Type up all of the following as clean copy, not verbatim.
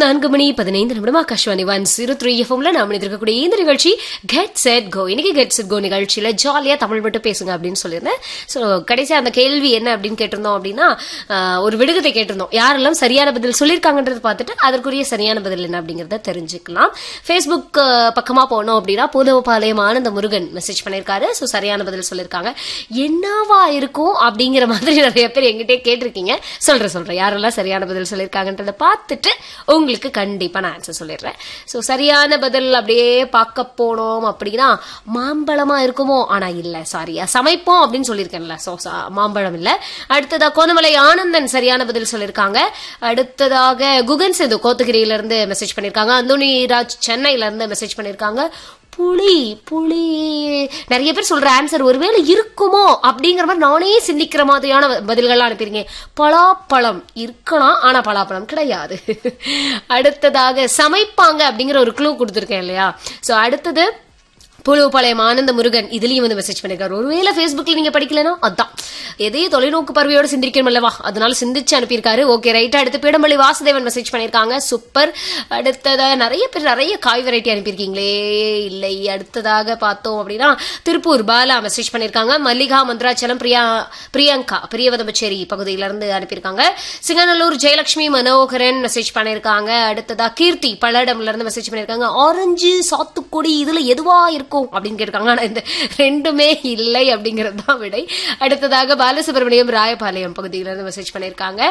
4:15 ஆகாஷ்வாணி 103 எஃப்எம்ல நாம இருக்கக்கூடிய இந்த நிகழ்ச்சி கெட் செட் கோ. இன்னைக்கு கெட் செட் கோ நிகழ்ச்சியில ஜாலியா தமிழ் மட்டும் பேசுங்க அப்படின்னு சொல்லியிருந்தேன். ஸோ கடைசியா அந்த கேள்வி என்ன அப்படின்னு கேட்டிருந்தோம் அப்படின்னா, ஒரு விடுகதை கேட்டிருந்தோம். யாரெல்லாம் சரியான பதில் சொல்லியிருக்காங்கன்றது பார்த்துட்டு அதற்குரிய சரியான பதில் என்ன அப்படிங்கறத தெரிஞ்சுக்கலாம். ஃபேஸ்புக் பக்கமா போனோம் அப்படின்னா பூதவபாளையம் ஆனந்த முருகன் மெசேஜ் பண்ணிருக்காரு. ஸோ சரியான பதில் சொல்லியிருக்காங்க. என்னவா இருக்கும் அப்படிங்கிற மாதிரி நிறைய பேர் எங்கிட்டே கேட்டிருக்கீங்க. சொல்றேன் யாரெல்லாம் சரியான பதில் சொல்லியிருக்காங்கன்றத பார்த்துட்டு உங்களுக்கு கண்டிப்பா நான் ஆன்சர் சொல்லிடுறேன். சோ சரியான பதில் அப்படியே பார்க்க போனோம் அப்படின்னா மாம்பழமா இருக்குமோ, ஆனா இல்ல, சாரியா சமைப்போம் அப்படின்னு சொல்லியிருக்கேன்ல. சோ மாம்பழம் இல்ல. அடுத்ததா கோணமலை ஆனந்தன் சரியான பதில் சொல்லியிருக்காங்க. அடுத்ததாக குகன் சேது கோத்தகிரியில இருந்து மெசேஜ் பண்ணிருக்காங்க. அந்தோனி ராஜ் சென்னையில இருந்து மெசேஜ் பண்ணிருக்காங்க. புளி புளி நிறைய பேர் சொல்ற ஆன்சர் ஒருவேளை இருக்குமோ அப்படிங்கிற மாதிரி நானே சிந்திக்கிற மாதிரியான பதில்கள்லாம் அனுப்பிருங்க. பலாப்பழம் இருக்கலாம், ஆனா பலாப்பழம் கிடையாது. அடுத்ததாக சமைப்பாங்க அப்படிங்கிற ஒரு க்ளூ கொடுத்துருக்கேன் இல்லையா. சோ அடுத்தது பூலோபாளையம் ஆனந்த முருகன் இதுலயும் வந்து மெசேஜ் பண்ணிருக்காரு. ஒருவேளை பேஸ்புக்ல நீங்க படிக்கலன்னா அதான் எதையும் தொலைநோக்கு பார்வையோட சிந்திக்கணும் அல்லவா, அதனால சிந்திச்சு அனுப்பியிருக்காரு. Okay right. அடுத்து பீடமல்லி வாசுதேவன் மெசேஜ் பண்ணிருக்காங்க. சூப்பர். அடுத்ததா நிறைய பேர் நிறைய காய் வெரைட்டி அனுப்பியிருக்கீங்களே. இல்லை. அடுத்ததாக பார்த்தோம் அப்படின்னா திருப்பூர் பாலா மெசேஜ் பண்ணிருக்காங்க. மல்லிகா மந்திராச்சலம் பிரியங்கா பிரியவதம்பச்சேரி பகுதியில இருந்து அனுப்பியிருக்காங்க. சிங்கநல்லூர் ஜெயலட்சுமி மனோகரன் மெசேஜ் பண்ணிருக்காங்க. அடுத்ததா கீர்த்தி பல்லடம்ல இருந்து மெசேஜ் பண்ணிருக்காங்க. ஆரஞ்சு சாத்துக்குடி இதுல எதுவா இருக்கும் அப்படின்னு கேட்டிருக்காங்க. ஆனா இந்த ரெண்டுமே இல்லை அப்படிங்கிறது தான் விடை. அடுத்ததாக பாலசுப்ரமணியம் ராயபாளையம் பகுதியில இருந்து மெசேஜ் பண்ணிருக்காங்க.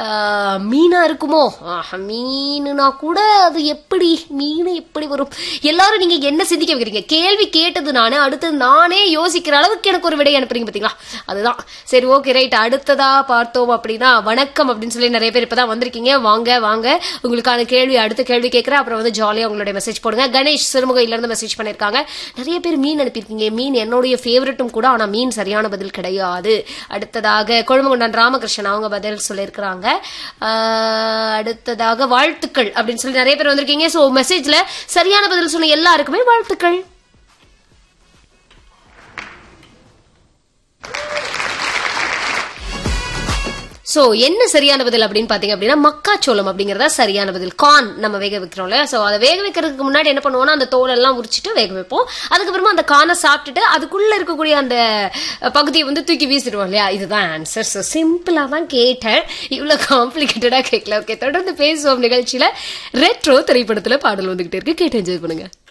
மீனா இருக்குமோ, மீனுனா கூட அது எப்படி மீன் எப்படி வரும். எல்லாரும் நீங்க என்ன சிந்திக்க வைக்கிறீங்க, கேள்வி கேட்டது நானு, அடுத்தது நானே யோசிக்கிற அளவுக்கு எனக்கு ஒரு விடை அனுப்புறீங்க பாத்தீங்களா, அதுதான் சரி. Okay right. அடுத்ததா பார்த்தோம் அப்படின்னா வணக்கம் அப்படின்னு சொல்லி நிறைய பேர் இப்பதான் வந்திருக்கீங்க. வாங்க வாங்க, உங்களுக்கான கேள்வி அடுத்த கேள்வி கேட்கிறேன். அப்புறம் வந்து ஜாலியா உங்களுடைய மெசேஜ் போடுங்க. கணேஷ் சிறுமுகையில இருந்து மெசேஜ் பண்ணிருக்காங்க. நிறைய பேர் மீன் அனுப்பியிருக்கீங்க. மீன் என்னுடைய ஃபேவரட்டும் கூட, ஆனா மீன் சரியான பதில் கிடையாது. அடுத்ததாக கொழுமங்குண்டான் ராமகிருஷ்ணன் அவங்க பதில் சொல்லியிருக்கிறாங்க. அடுத்ததாக வாழ்த்துக்கள் அப்படின்னு சொல்லி நிறைய பேர் வந்திருக்கீங்க. சோ மெசேஜ்ல சரியான பதில் சொன்ன எல்லாருக்குமே வாழ்த்துக்கள். சோ என்ன சரியான பதில் அப்படின்னு பாத்தீங்க அப்படின்னா மக்காச்சோளம் அப்படிங்கறதா சரியான பதில். கார்ன் நம்ம வேக வைக்கிறோம்ல, சோ அதை வேக வைக்கிறதுக்கு முன்னாடி என்ன பண்ணுவோம்னா அந்த தோல் எல்லாம் உரிச்சிட்டு வேக வைப்போம். அதுக்கப்புறமா அந்த கார்னை சாப்பிட்டுட்டு அதுக்குள்ள இருக்கக்கூடிய அந்த பகுதியை வந்து தூக்கி வீசிடுவோம் இல்லையா. இதுதான் ஆன்சர். சோ சிம்பிளா தான் கேட்டேன், இவ்வளவு காம்ப்ளிகேட்டடா கேட்கல. ஓகே, தொடர்ந்து பேசுவோம் நிகழ்ச்சியில. ரெட்ரோ திரைப்படத்துல பாடல் வந்துகிட்டே இருக்கு, கேட்டு என்ஜாய் பண்ணுங்க.